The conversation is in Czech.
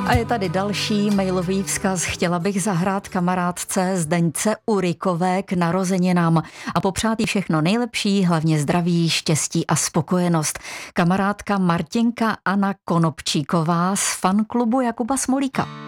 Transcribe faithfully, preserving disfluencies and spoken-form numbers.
A je tady další mailový vzkaz. Chtěla bych zahrát kamarádce Zdeňce Urikové k narozeninám a popřát jí všechno nejlepší, hlavně zdraví, štěstí a spokojenost. Kamarádka Martinka Anna Konopčíková z fanklubu Jakuba Smolíka.